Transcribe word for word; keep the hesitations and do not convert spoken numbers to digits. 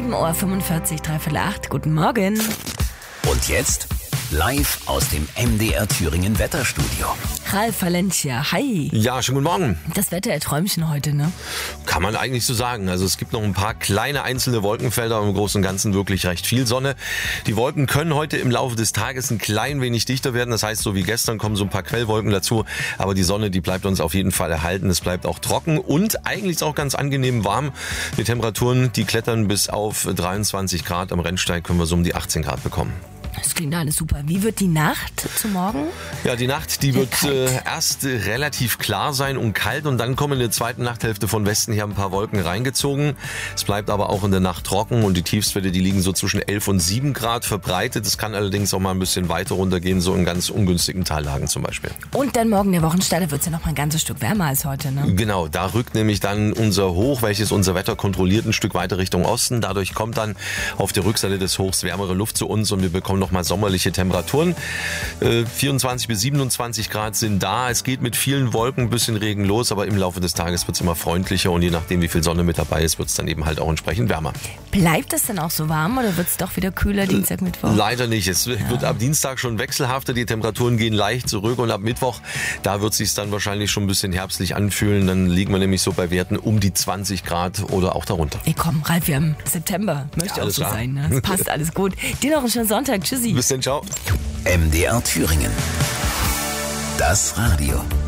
sieben Uhr fünfundvierzig, dreiviertel acht. Guten Morgen. Und jetzt live aus dem M D R Thüringen Wetterstudio. Ralf Valencia, hi. Ja, schönen guten Morgen. Das Wetter ein Träumchen heute, ne? Kann man eigentlich so sagen. Also es gibt noch ein paar kleine einzelne Wolkenfelder, aber im Großen und Ganzen wirklich recht viel Sonne. Die Wolken können heute im Laufe des Tages ein klein wenig dichter werden. Das heißt, so wie gestern kommen so ein paar Quellwolken dazu. Aber die Sonne, die bleibt uns auf jeden Fall erhalten. Es bleibt auch trocken und eigentlich ist es auch ganz angenehm warm. Die Temperaturen, die klettern bis auf dreiundzwanzig Grad. Am Rennsteig können wir so um die achtzehn Grad bekommen. Das klingt alles super. Wie wird die Nacht zu morgen? Ja, die Nacht, die Sehr wird kalt. äh, erst äh, relativ klar sein und kalt und dann kommen in der zweiten Nachthälfte von Westen her ein paar Wolken reingezogen. Es bleibt aber auch in der Nacht trocken und die Tiefstwerte, die liegen so zwischen elf und sieben Grad verbreitet. Es kann allerdings auch mal ein bisschen weiter runtergehen, so in ganz ungünstigen Tallagen zum Beispiel. Und dann morgen der Wochenstart, wird es ja noch mal ein ganzes Stück wärmer als heute, ne? Genau, da rückt nämlich dann unser Hoch, welches unser Wetter kontrolliert, ein Stück weiter Richtung Osten. Dadurch kommt dann auf der Rückseite des Hochs wärmere Luft zu uns und wir bekommen nochmal sommerliche Temperaturen. Äh, vierundzwanzig bis siebenundzwanzig Grad sind da. Es geht mit vielen Wolken, ein bisschen Regen los, aber im Laufe des Tages wird es immer freundlicher und je nachdem, wie viel Sonne mit dabei ist, wird es dann eben halt auch entsprechend wärmer. Bleibt es denn auch so warm oder wird es doch wieder kühler Dienstag, Mittwoch? Leider nicht. Es wird ab Dienstag schon wechselhafter. Die Temperaturen gehen leicht zurück und ab Mittwoch, da wird es sich dann wahrscheinlich schon ein bisschen herbstlich anfühlen. Dann liegen wir nämlich so bei Werten um die zwanzig Grad oder auch darunter. Ey komm, Ralf, wir haben September. Möchte Ja, auch alles so klar. sein, ne? Das passt alles gut. Dir noch einen schönen Sonntag. Tschüssi. Bis dann, ciao. M D R Thüringen. Das Radio.